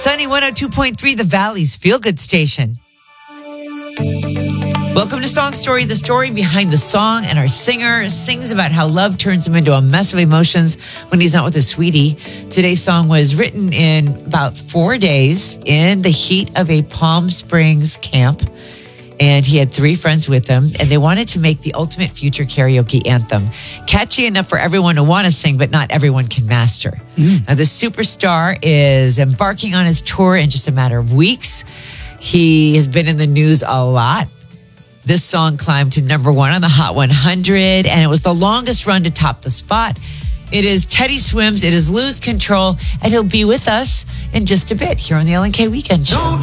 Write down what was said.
Sunny 102.3, the Valley's Feel Good Station. Welcome to Song Story, the story behind the song, and our singer sings about how love turns him into a mess of emotions when he's not with his sweetie. Today's song was written in about 4 days in the heat of a Palm Springs camp, and he had 3 friends with him, and they wanted to make the ultimate future karaoke anthem. Catchy enough for everyone to want to sing, but not everyone can master. Now, the superstar is embarking on his tour in just a matter of weeks. He has been in the news a lot. This song climbed to number 1 on the Hot 100, and it was the longest run to top the spot. It is Teddy Swims, it is Lose Control, and he'll be with us in just a bit here on the LNK Weekend Show.